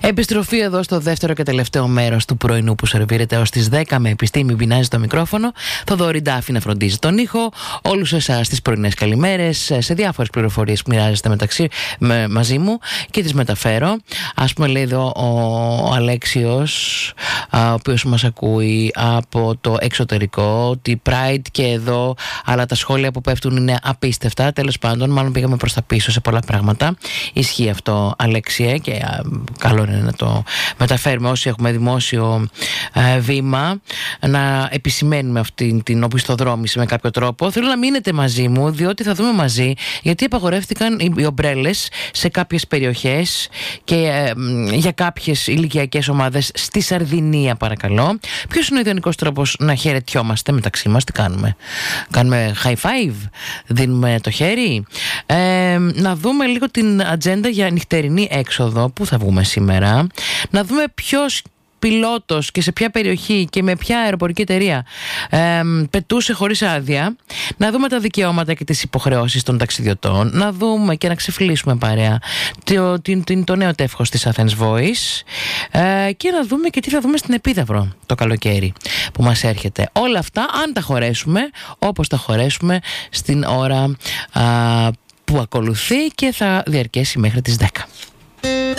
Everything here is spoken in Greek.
Επιστροφή εδώ στο δεύτερο και τελευταίο μέρος του πρωινού που σερβίρεται ως τις 10 με επιστήμη πεινάζει το μικρόφωνο. Θοδωρή Ντάφη να φροντίζει τον ήχο. Όλους εσάς τις πρωινές καλημέρες σε διάφορες πληροφορίες που μοιράζεστε μαζί μου και τις μεταφέρω. Ας πούμε, λέει εδώ ο Αλέξιος, ο οποίος μας ακούει από το εξωτερικό, ότι Pride και εδώ, αλλά τα σχόλια που πέφτουν είναι απίστευτα. Τέλος πάντων, μάλλον πήγαμε προς τα πίσω σε πολλά πράγματα. Ισχύει αυτό, Αλέξιε, και καλό είναι να το μεταφέρουμε όσοι έχουμε δημόσιο βήμα, να επισημαίνουμε αυτή την οπισθοδρόμηση με κάποιο τρόπο. Θέλω να μείνετε μαζί μου, διότι θα δούμε μαζί γιατί απαγορεύτηκαν οι ομπρέλες σε κάποιες περιοχές και για κάποιες ηλικιακές ομάδες στη Σαρδινία, παρακαλώ. Ποιος είναι ο ιδανικός τρόπος να χαιρετιόμαστε μεταξύ μας? Τι κάνουμε? Κάνουμε high five? Δίνουμε το χέρι? Να δούμε λίγο την ατζέντα για νυχτερινή έξοδο. Πού θα βγούμε σήμερα? Να δούμε ποιος πιλότος και σε ποια περιοχή και με ποια αεροπορική εταιρεία πετούσε χωρίς άδεια. Να δούμε τα δικαιώματα και τις υποχρεώσεις των ταξιδιωτών. Να δούμε και να ξεφυλίσουμε παρέα το νέο τεύχος της Athens Voice, και να δούμε και τι θα δούμε στην Επίδαυρο το καλοκαίρι που μας έρχεται. Όλα αυτά, αν τα χωρέσουμε, όπως τα χωρέσουμε στην ώρα που ακολουθεί και θα διαρκέσει μέχρι τις 10.